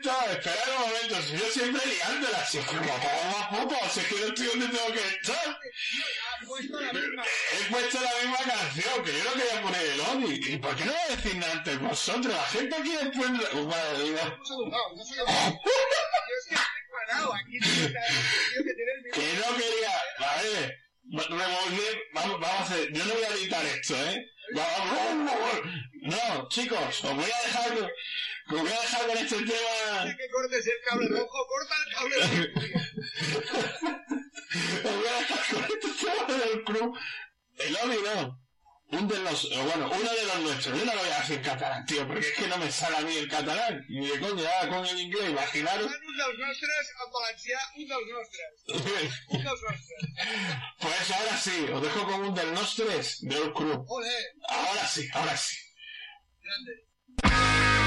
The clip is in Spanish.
espera un momento, si yo siempre liándola, si es que como puto, si es que no estoy donde tengo que estar. He puesto la misma canción, que yo no quería poner el Odi. ¿Y por qué no me decís nada antes vosotros? La gente aquí después... Madre mía. Que no quería... A ver, vamos a hacer... Yo no voy a editar esto, ¿eh? No, chicos, os voy a dejar con este tema... Que cortes el cable rojo, corta el cable rojo. Os voy a dejar con este tema del club. El Odi no. Uno de los nuestros. Yo no lo voy a hacer en catalán, tío, porque es que no me sale a mí el catalán. Ni de coña, con el inglés, imaginaros. Un dels nostres, en valencià, un dels nostres. Un dels nostres. Pues ahora sí, os dejo con un del nostres del club. Olé. Ahora sí. Grande.